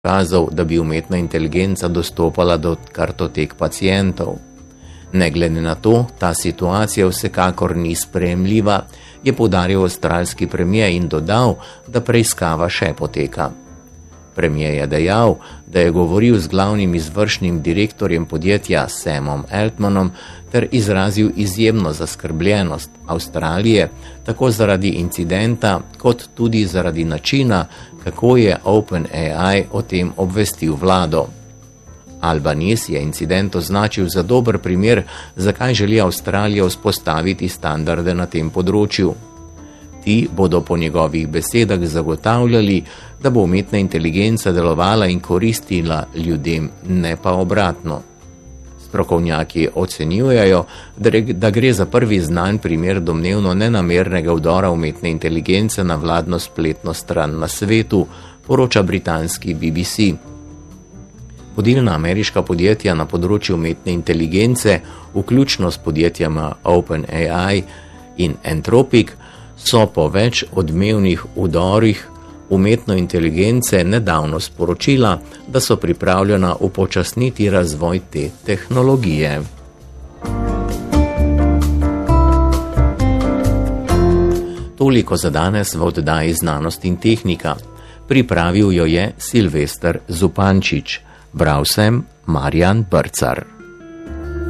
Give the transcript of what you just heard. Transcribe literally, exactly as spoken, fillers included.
dokazov, da bi umetna inteligenca dostopala do kartotek pacientov. Ne glede na to, ta situacija vsekakor ni sprejemljiva, je poudaril avstralski premier in dodal, da preiskava še poteka. Premier je dejal, da je govoril z glavnim izvršnim direktorjem podjetja Samom Altmanom ter izrazil izjemno zaskrbljenost Avstralije, tako zaradi incidenta, kot tudi zaradi načina, kako je OpenAI o tem obvestil vlado. Albanese je incident označil za dober primer, zakaj želi Avstralija vzpostaviti standarde na tem področju. Ti bodo po njegovih besedah zagotavljali, da bo umetna inteligenca delovala in koristila ljudem, ne pa obratno. Strokovnjaki ocenjujejo, da gre za prvi znan primer domnevno nenamernega vdora umetne inteligence na vladno spletno stran na svetu, poroča britanski B B C. Vodilna ameriška podjetja na področju umetne inteligence, vključno s podjetjama OpenAI in Anthropic, so po več odmevnih vdorih umetno inteligence nedavno sporočila, da so pripravljena upočasniti razvoj te tehnologije. Toliko za danes v oddaji Znanost in tehnika. Pripravil jo je Silvester Zupančič. Bral sem Marjan Brcar.